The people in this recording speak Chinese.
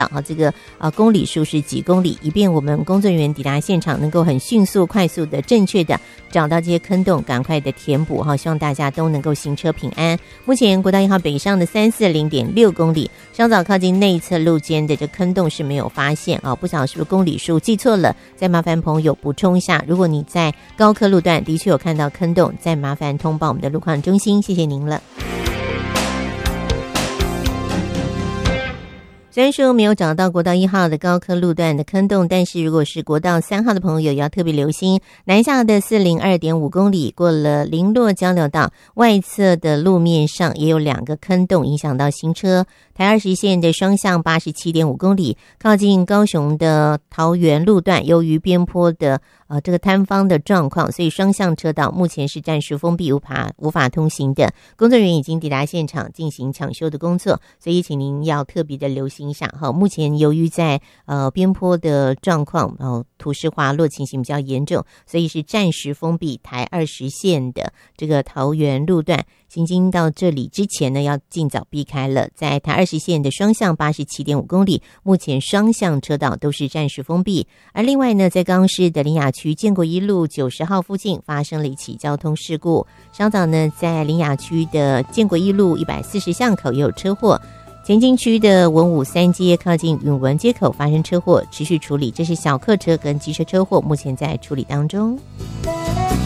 这个公里数是几公里，以便我们工作人员抵达现场能够很迅速、快速的、正确的找到这些坑洞，赶快的填补希望大家都能够行车平安。目前国道1号北上的340.6公里，稍早靠近内侧路肩的这坑洞是没有发现不晓得是不是公里数记错了，再麻烦朋友补充一下。如果你在高科路段的确有看到坑洞，再麻烦通报我们的路况中心，谢谢您了。虽然说没有找到国道1号的高科路段的坑洞，但是如果是国道3号的朋友也要特别留心，南下的402.5公里过了林洛交流道外侧的路面上也有2个坑洞，影响到行车。台20线的双向87.5公里靠近高雄的桃园路段，由于边坡的这个摊方的状况，所以双向车道目前是暂时封闭，无法通行的。工作人员已经抵达现场进行抢修的工作，所以请您要特别的留心一下目前由于在边坡的状况土石滑落情形比较严重，所以是暂时封闭台20线的这个桃园路段。行经到这里之前呢，要尽早避开了。在台20线的双向87.5公里，目前双向车道都是暂时封闭。而另外呢，在高雄市的苓雅区建国一路90号附近发生了一起交通事故。稍早呢，在苓雅区的建国一路140巷口也有车祸。前进区的文武3街靠近允文街口发生车祸，持续处理，这是小客车跟机车车祸，目前在处理当中。